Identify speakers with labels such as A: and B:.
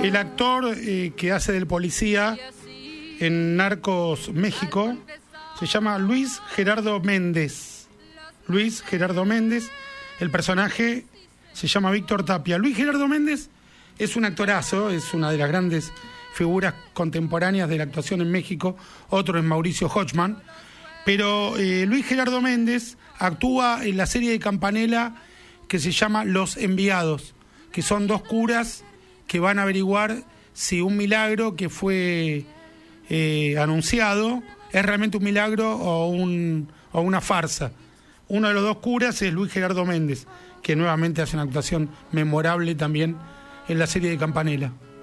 A: El actor que hace del policía en Narcos México se llama Luis Gerardo Méndez. Luis Gerardo Méndez. El personaje se llama Víctor Tapia. Luis Gerardo Méndez es un actorazo, es una de las grandes figuras contemporáneas de la actuación en México. Otro es Mauricio Hochman. Pero Luis Gerardo Méndez actúa en la serie de Campanella que se llama Los Enviados, que son dos curas que van a averiguar si un milagro que fue anunciado es realmente un milagro o una farsa. Uno de los dos curas es Luis Gerardo Méndez, que nuevamente hace una actuación memorable también en la serie de Campanella.